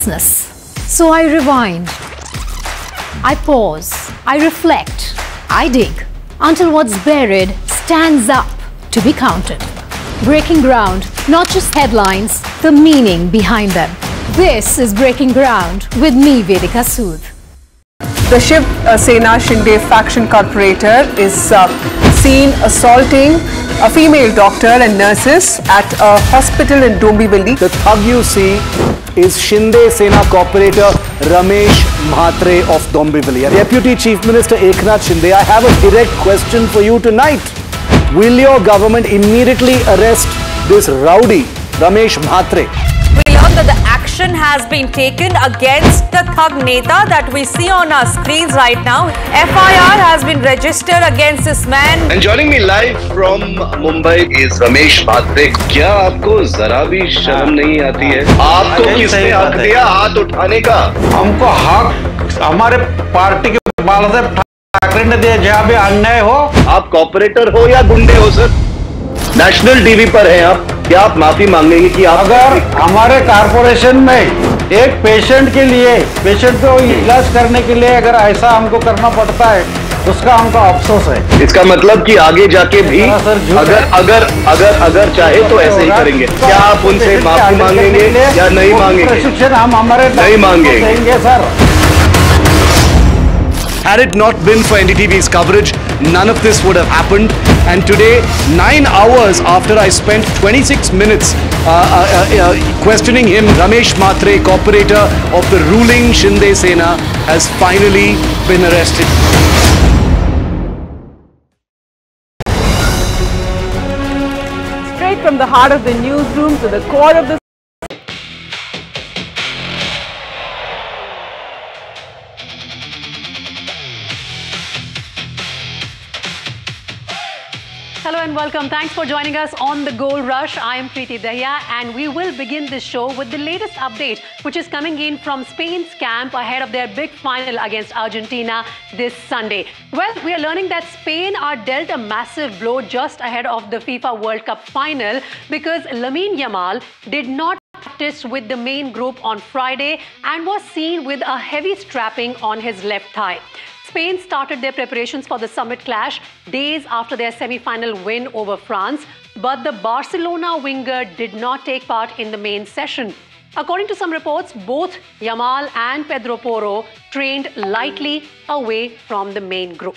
So I rewind, I pause, I reflect, I dig until what's buried stands up to be counted. Breaking ground, not just headlines, the meaning behind them. This is Breaking Ground with me, Vedika Sood. The Shiv Sena Shinde faction corporator is seen assaulting a female doctor and nurses at a hospital in Dombivli. The thug you see is Shinde Sena corporator Ramesh Mhatre of Dombivli. Deputy Chief Minister Eknath Shinde, I have a direct question for you tonight. Will your government immediately arrest this rowdy Ramesh Mhatre? We learned that the action has been taken against the thug neta that we see on our screens right now. FIR has been registered against this man. And joining me live from Mumbai is Ramesh Mhatre. क्या आपको जरा भी शर्म नहीं आती है? आपको किसने हक दिया हाथ उठाने का? हमको हक हमारे पार्टी के बालासाहेब ठाकरे ने दिया जहाँ भी अन्याय हो। आप कॉर्पोरेटर हो या गुंडे हो सर? नेशनल टीवी पर हैं आप। क्या आप माफी मांगेंगे कि आप अगर हमारे कारपोरेशन में एक पेशेंट के लिए पेशेंट को इलाज करने के लिए अगर ऐसा हमको करना पड़ता है उसका हमको अफसोस है। इसका मतलब कि आगे जाके भी अगर चाहे तो ऐसे ही करेंगे। क्या आप उनसे माफी मांगेंगे या नहीं मांगेंगे? प्रशिक्षण हम हमारे नहीं मांगेंगे sir. Had it not been for NDTV's coverage, none of this would have happened. And today, 9 hours after I spent 26 minutes questioning him, Ramesh Mhatre, corporator of the ruling Shinde Sena, has finally been arrested. Straight from the heart of the newsroom to the core of the Hello and welcome. Thanks for joining us on the Gold Rush. I am Preeti Dahiya and we will begin this show with the latest update which is coming in from Spain's camp ahead of their big final against Argentina this Sunday. Well, we are learning that Spain are dealt a massive blow just ahead of the FIFA World Cup final because Lamine Yamal did not practice with the main group on Friday and was seen with a heavy strapping on his left thigh. Spain started their preparations for the summit clash days after their semi-final win over France, but the Barcelona winger did not take part in the main session. According to some reports, both Yamal and Pedro Porro trained lightly away from the main group.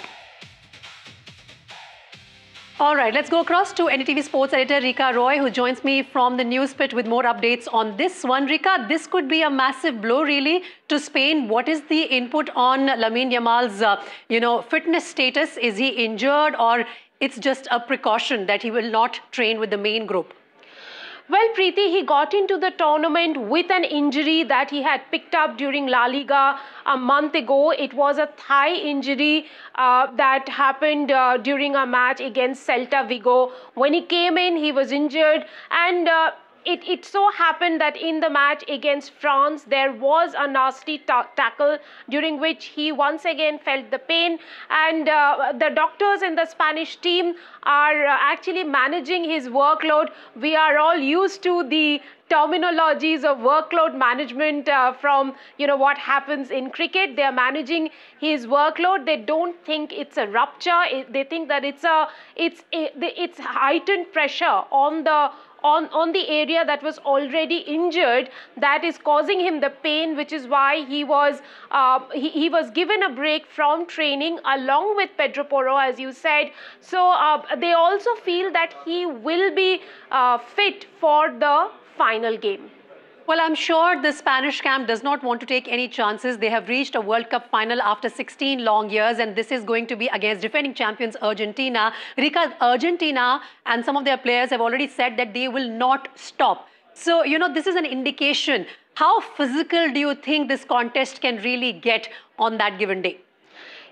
All right, let's go across to NDTV Sports Editor Rika Roy, who joins me from the news pit with more updates on this one. Rika, this could be a massive blow, really, to Spain. What is the input on Lamine Yamal's, fitness status? Is he injured, or it's just a precaution that he will not train with the main group? Well, Preeti, he got into the tournament with an injury that he had picked up during La Liga a month ago. It was a thigh injury that happened during a match against Celta Vigo. When he came in, he was injured, and it so happened that in the match against France, there was a nasty tackle during which he once again felt the pain, and the doctors in the Spanish team are actually managing his workload. We are all used to the terminologies of workload management from what happens in cricket. They are managing his workload. They don't think it's a rupture. They think that it's heightened pressure on the area that was already injured that is causing him the pain, which is why he was given a break from training along with Pedro Porro, as you said. So they also feel that he will be fit for the final game. Well, I'm sure the Spanish camp does not want to take any chances. They have reached a World Cup final after 16 long years, and this is going to be against defending champions Argentina. Rika, Argentina and some of their players have already said that they will not stop. So, this is an indication. How physical do you think this contest can really get on that given day?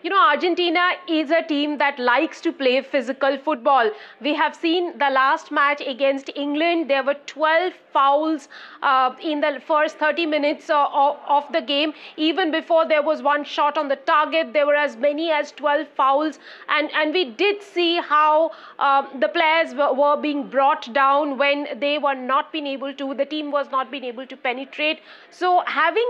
you know, Argentina is a team that likes to play physical football. We have seen the last match against England. There were 12 fouls in the first 30 minutes of the game. Even before there was one shot on the target, there were as many as 12 fouls. And we did see how the players were being brought down when they were not being able to, the team was not being able to penetrate. So having